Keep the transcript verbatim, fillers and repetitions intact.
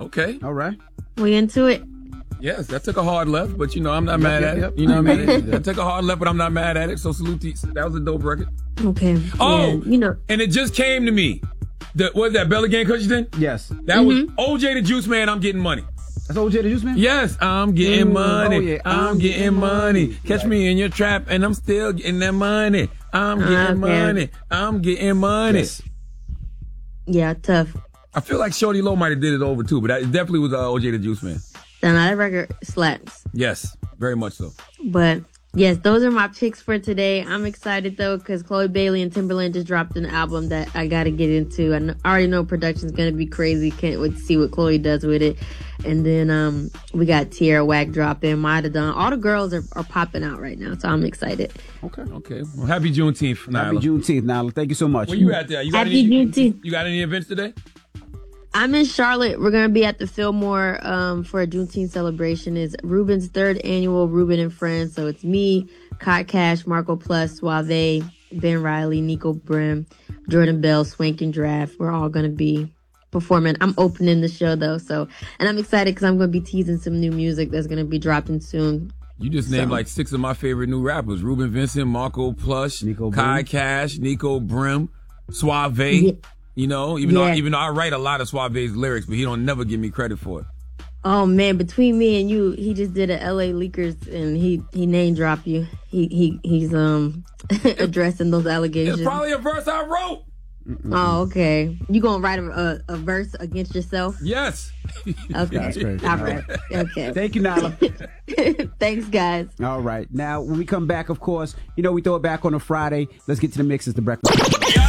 Okay. All right. We into it. Yes, that took a hard left, but you know, I'm not Yep, mad yep, at yep. it. You know what I mean? That took a hard left, but I'm not mad at it. So salute to, that was a dope record. Okay. Oh, yeah, you know. And it just came to me. The, what is that, Belly Gang Cushion? Yes. That was O J the Juice Man, I'm Getting Money. That's O J the Juice Man? Yes, I'm getting Mm, money. oh, yeah, I'm, I'm getting getting money. money. Catch Right. me in your trap, and I'm still getting that money. I'm getting Okay. money. I'm getting money. Yes. Yeah, tough. I feel like Shorty Low might have did it over too, but that, it definitely was uh, O J the Juice Man. Now that record slaps. Yes, very much so. But yes, those are my picks for today. I'm excited though because Chloe Bailey and Timberland just dropped an album that I got to get into. I, kn- I already know production's gonna be crazy. Can't wait to see what Chloe does with it. And then um, we got Tierra Whack dropping, Mada Don. All the girls are, are popping out right now, so I'm excited. Okay. Okay. Well, happy Juneteenth, Nyla. Happy Juneteenth, Nyla. Thank you so much. Where you at there? You got Happy any, Juneteenth. You got any events today? I'm in Charlotte. We're going to be at the Fillmore um, for a Juneteenth celebration. It's Ruben's third annual Ruben and Friends. So it's me, Cot Cash, Marco Plus, Suave, Ben Riley, Nico Brim, Jordan Bell, Swank and Draft. We're all going to be performing. I'm opening the show though. So, and I'm excited because I'm going to be teasing some new music that's going to be dropping soon. You just named So- like six of my favorite new rappers. Ruben Vincent, Marco Plush, Nico Kai Brim. Cash, Nico Brim, Suave. Yeah. You know, even though Yeah. even though I write a lot of Suave's lyrics, but he don't never give me credit for it. Oh man, between me and you, he just did a L A Leakers and he he name dropped you. He he he's um addressing those allegations. It's probably a verse I wrote. Oh, okay. You gonna write a, a, a verse against yourself? Yes. Okay. That's crazy. All right. Okay. Thank you, Nyla. Thanks, guys. All right. Now, when we come back, of course, you know, we throw it back on a Friday. Let's get to the mixes, the breakfast.